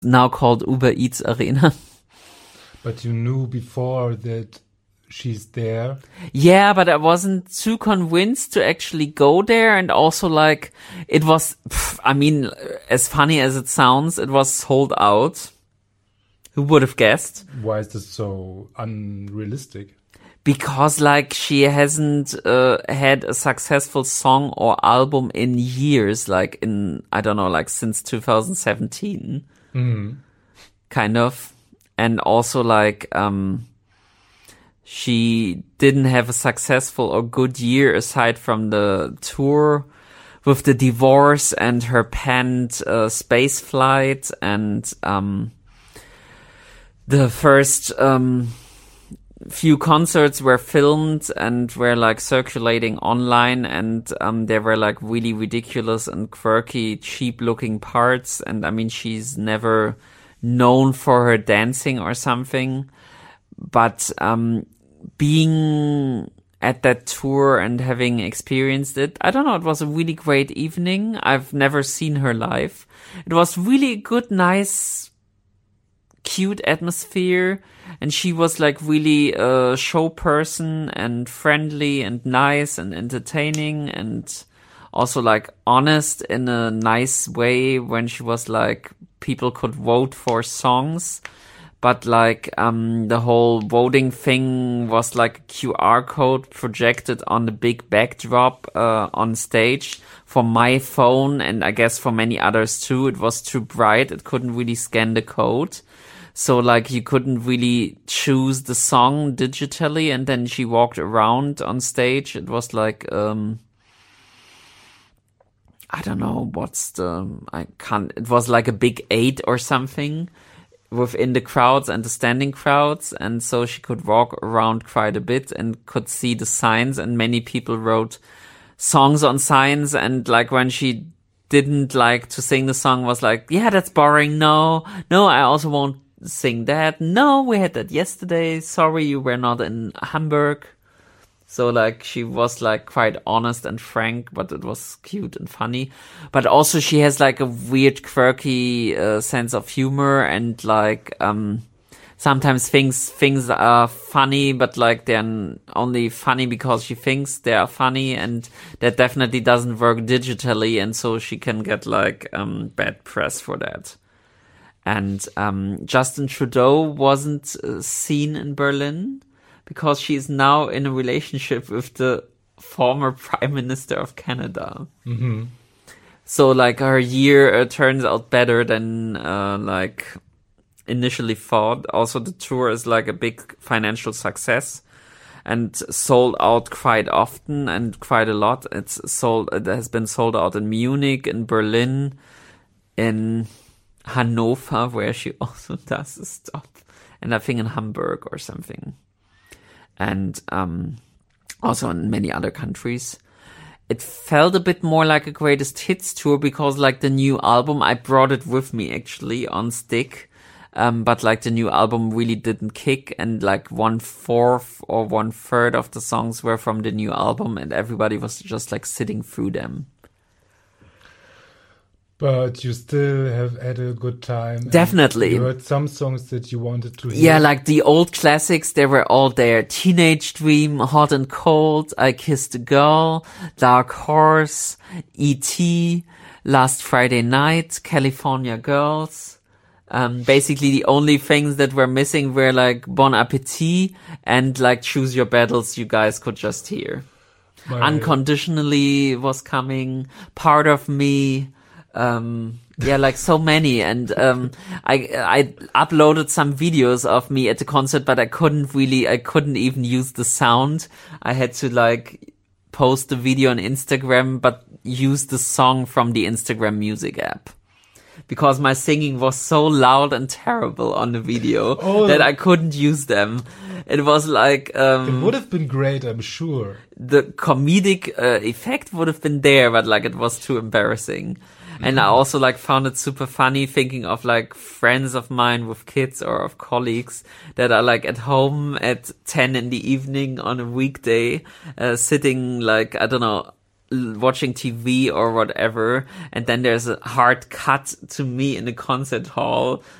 now called Uber Eats Arena. But you knew before that she's there? Yeah, but I wasn't too convinced to actually go there. And also, like, it was, I mean, as funny as it sounds, it was sold out. Who would have guessed? Why is this so unrealistic? Because, like, she hasn't had a successful song or album in years, like I don't know, like since 2017. Kind of. And also, like, she didn't have a successful or good year aside from the tour with the divorce and her penned space flight, and the first few concerts were filmed and were like circulating online, and they were like really ridiculous and quirky, cheap looking parts. And I mean, she's never known for her dancing or something, but being at that tour and having experienced it, I don't know, it was a really great evening. I've never seen her live. It was really good, nice, cute atmosphere, and she was like really a show person and friendly and nice and entertaining, and also like honest in a nice way when she was like, people could vote for songs, but like the whole voting thing was like a QR code projected on the big backdrop on stage for my phone, and I guess for many others too. It was too bright, it couldn't really scan the code. So like you couldn't really choose the song digitally, and then she walked around on stage. It was like, I don't know, it was like a big 8 or something within the crowds and the standing crowds. And so she could walk around quite a bit and could see the signs, and many people wrote songs on signs. And like when she didn't like to sing the song, was like, yeah, that's boring. No, I also won't sing that. No, we had that yesterday. Sorry, you were not in Hamburg. So like she was like quite honest and frank, but it was cute and funny. But also she has like a weird quirky sense of humor, and like sometimes things are funny, but like they're only funny because she thinks they are funny, and that definitely doesn't work digitally, and so she can get like bad press for that. And Justin Trudeau wasn't seen in Berlin because she is now in a relationship with the former Prime Minister of Canada. Mm-hmm. So like her year turns out better than like initially thought. Also the tour is like a big financial success and sold out quite often and quite a lot. It has been sold out in Munich, in Berlin, in Hanover, where she also does a stop, and I think in Hamburg or something, and also in many other countries. It felt a bit more like a greatest hits tour because like the new album, I brought it with me actually on stick, but like the new album really didn't kick, and like 1/4 or 1/3 of the songs were from the new album, and everybody was just like sitting through them. But you still have had a good time. Definitely. You heard some songs that you wanted to hear. Yeah, like the old classics, they were all there. Teenage Dream, Hot and Cold, I Kissed a Girl, Dark Horse, E.T., Last Friday Night, California Girls. Basically the only things that were missing were like Bon Appetit and like Choose Your Battles you guys could just hear. Unconditionally was coming, Part of Me, yeah, like so many. And I uploaded some videos of me at the concert, but I couldn't even use the sound. I had to like post the video on Instagram, but use the song from the Instagram music app, because my singing was so loud and terrible on the video that I couldn't use them. It was like it would have been great, I'm sure. The comedic effect would have been there, but like it was too embarrassing. And I also like found it super funny thinking of like friends of mine with kids or of colleagues that are like at home at 10 in the evening on a weekday, sitting like, I don't know, watching TV or whatever, and then there's a hard cut to me in the concert hall